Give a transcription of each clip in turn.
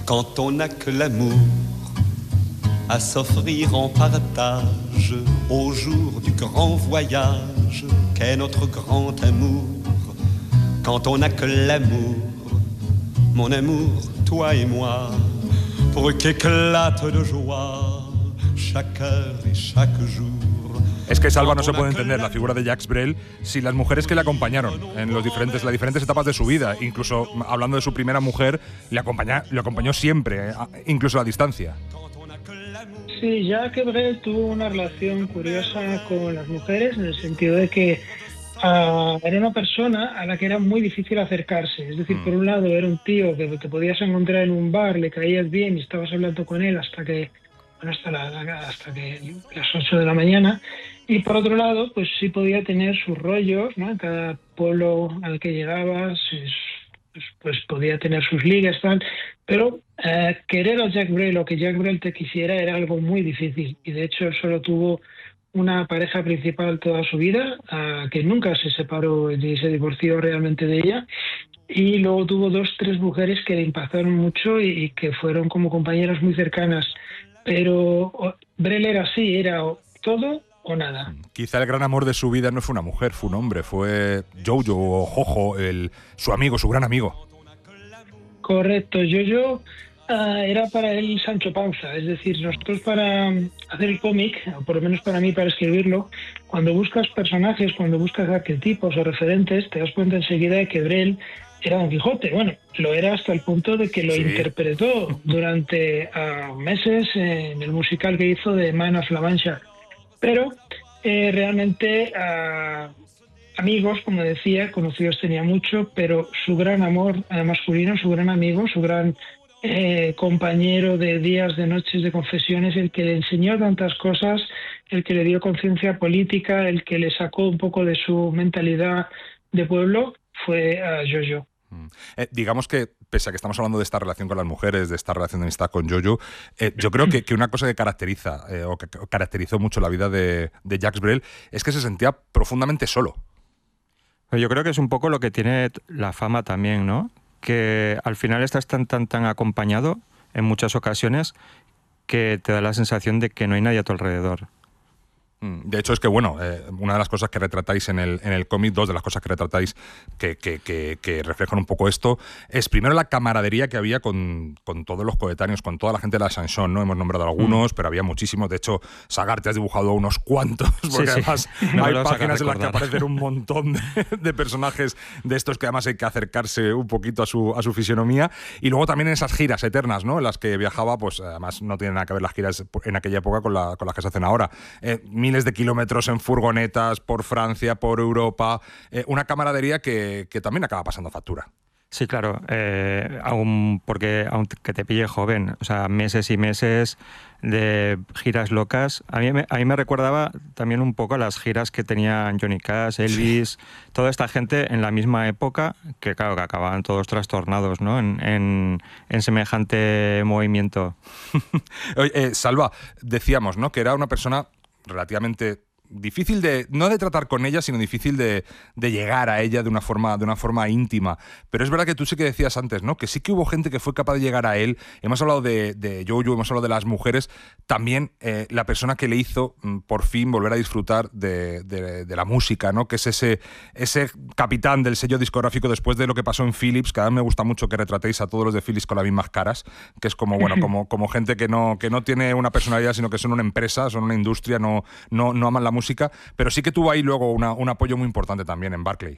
Quand on n'a que l'amour à s'offrir en partage au jour du grand voyage qu'est notre grand amour. Quand on n'a que l'amour, mon amour, toi et moi, pour qu'éclate de joie chaque heure et chaque jour. Es que Salva no se puede entender la figura de Jacques Brel sin las mujeres que le acompañaron en las diferentes etapas de su vida. Incluso hablando de su primera mujer, le acompañó siempre, incluso a distancia. Sí, Jacques Brel tuvo una relación curiosa con las mujeres en el sentido de que era una persona a la que era muy difícil acercarse. Es decir, por un lado era un tío que te podías encontrar en un bar, le caías bien y estabas hablando con él hasta que las 8 de la mañana. Y por otro lado, pues sí podía tener sus rollos, ¿no? En cada pueblo al que llegabas, pues podía tener sus ligas, tal. Pero querer a Jacques Brel o que Jacques Brel te quisiera era algo muy difícil. Y de hecho solo tuvo una pareja principal toda su vida, que nunca se separó ni se divorció realmente de ella. Y luego tuvo 2-3 mujeres que le impactaron mucho y que fueron como compañeras muy cercanas. Pero Brel era así, era todo o nada. Quizá el gran amor de su vida no fue una mujer, fue un hombre, fue Jojo o Jojo, su amigo, su gran amigo. Correcto, Jojo era para él Sancho Panza, es decir, nosotros para hacer el cómic, o por lo menos para mí para escribirlo, cuando buscas personajes, cuando buscas arquetipos o referentes, te das cuenta enseguida de que Brel era Don Quijote. Bueno, lo era hasta el punto de que lo interpretó durante meses en el musical que hizo de Man of La Mancha. Pero realmente amigos, como decía, conocidos tenía mucho, pero su gran amor masculino, su gran amigo, su gran compañero de días, de noches, de confesiones, el que le enseñó tantas cosas, el que le dio conciencia política, el que le sacó un poco de su mentalidad de pueblo, fue Jojo. Digamos que, pese a que estamos hablando de esta relación con las mujeres, de esta relación de amistad con Jojo, yo creo que una cosa que caracteriza, o que caracterizó mucho la vida de Jacques Brel, es que se sentía profundamente solo. Yo creo que es un poco lo que tiene la fama también, ¿no? Que al final estás tan acompañado en muchas ocasiones que te da la sensación de que no hay nadie a tu alrededor. De hecho, es que, bueno, una de las cosas que retratáis en el cómic, dos de las cosas que retratáis que reflejan un poco esto, es primero la camaradería que había con todos los coetáneos, con toda la gente de la chanson, ¿no? Hemos nombrado algunos, pero había muchísimos. De hecho, Sagart, te has dibujado unos cuantos, porque además hay páginas en las que aparecen un montón de personajes de estos que además hay que acercarse un poquito a su fisionomía. Y luego también en esas giras eternas, ¿no? En las que viajaba, pues además no tienen nada que ver las giras en aquella época con las que se hacen ahora. Miles de kilómetros en furgonetas por Francia, por Europa, una camaradería que también acaba pasando factura. Sí, claro, porque aunque te pille joven, o sea, meses y meses de giras locas, a mí me recordaba también un poco a las giras que tenían Johnny Cash, Elvis, toda esta gente en la misma época, que claro, que acababan todos trastornados, ¿no? En semejante movimiento. Oye, Salva, decíamos, ¿no?, que era una persona relativamente difícil no de tratar con ella, sino difícil de llegar a ella de una forma íntima. Pero es verdad que tú sí que decías antes, ¿no?, que sí que hubo gente que fue capaz de llegar a él. Hemos hablado de Jojo, hemos hablado de las mujeres. También la persona que le hizo por fin volver a disfrutar de la música, ¿no?, que es ese capitán del sello discográfico después de lo que pasó en Philips. Que a mí me gusta mucho que retratéis a todos los de Philips con las mismas caras, que es como, bueno, como gente que no tiene una personalidad, sino que son una empresa, son una industria, no aman la música, pero sí que tuvo ahí luego un apoyo muy importante también en Barclay.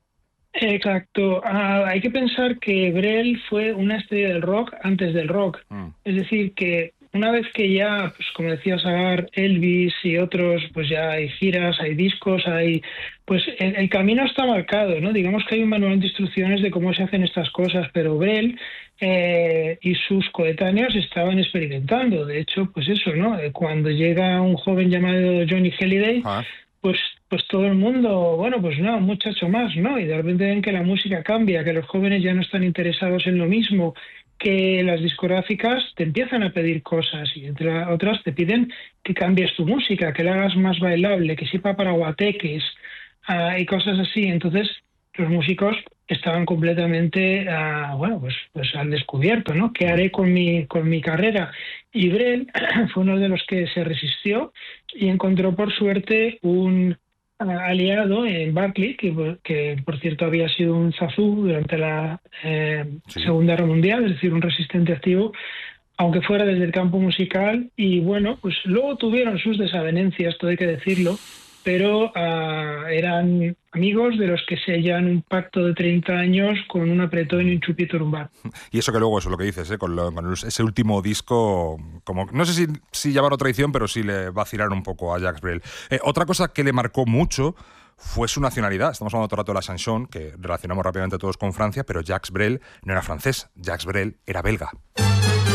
Exacto. Hay que pensar que Brel fue una estrella del rock antes del rock. Es decir, que una vez que ya, pues como decía Sagart, Elvis y otros, pues ya hay giras, hay discos, pues el camino está marcado, ¿no? Digamos que hay un manual de instrucciones de cómo se hacen estas cosas, pero Brel y sus coetáneos estaban experimentando. De hecho, pues eso, ¿no? Cuando llega un joven llamado Johnny Hallyday, pues todo el mundo, bueno, pues no, un muchacho más, ¿no? Y de repente ven que la música cambia, que los jóvenes ya no están interesados en lo mismo, que las discográficas te empiezan a pedir cosas y entre otras te piden que cambies tu música, que la hagas más bailable, que sepa para guateques y cosas así. Entonces, los músicos estaban completamente pues al descubierto, ¿no? ¿Qué haré con mi carrera? Y Brel fue uno de los que se resistió y encontró por suerte un aliado en Barclay, que por cierto había sido un zazú durante la Segunda Guerra Mundial, es decir, un resistente activo, aunque fuera desde el campo musical. Y bueno, pues luego tuvieron sus desavenencias, todo hay que decirlo, pero eran amigos de los que sellan un pacto de 30 años con un apretón y un chupito lumbar. Y eso que luego, eso lo que dices, con ese último disco, como no sé si llamarlo traición, pero sí le vacilaron un poco a Jacques Brel. Otra cosa que le marcó mucho fue su nacionalidad. Estamos hablando todo el rato de la chanson, que relacionamos rápidamente todos con Francia, pero Jacques Brel no era francés, Jacques Brel era belga.